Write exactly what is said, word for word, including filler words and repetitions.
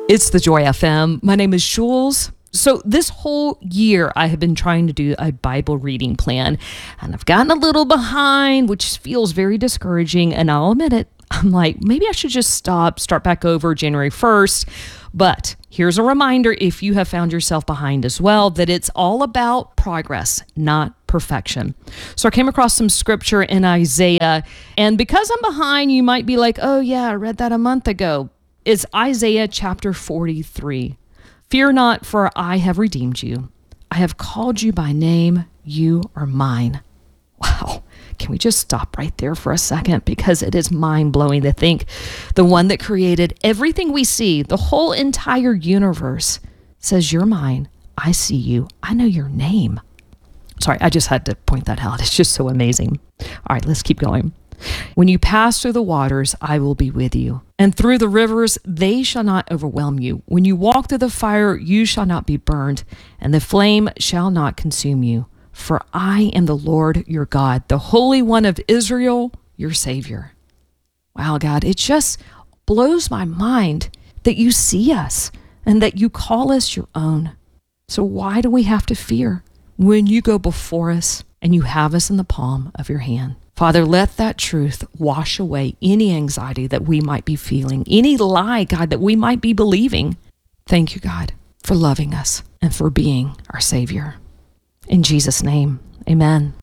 It's the Joy F M. My name is Jules. So this whole year, I have been trying to do a Bible reading plan, and I've gotten a little behind, which feels very discouraging. And I'll admit it, I'm like, maybe I should just stop, start back over January first. But here's a reminder, if you have found yourself behind as well, that it's all about progress, not perfection. So I came across some scripture in Isaiah, and because I'm behind, you might be like, oh yeah, I read that a month ago. It's Isaiah chapter forty-three. Fear not, for I have redeemed you. I have called you by name. You are mine. Wow. Can we just stop right there for a second? Because it is mind-blowing to think the one that created everything we see, the whole entire universe, says, you're mine. I see you. I know your name. Sorry, I just had to point that out. It's just so amazing. All right, let's keep going. When you pass through the waters, I will be with you. And through the rivers, they shall not overwhelm you. When you walk through the fire, you shall not be burned, and the flame shall not consume you. For I am the Lord your God, the Holy One of Israel, your Savior. Wow, God, it just blows my mind that you see us and that you call us your own. So why do we have to fear when you go before us and you have us in the palm of your hand? Father, let that truth wash away any anxiety that we might be feeling, any lie, God, that we might be believing. Thank you, God, for loving us and for being our Savior. In Jesus' name, amen.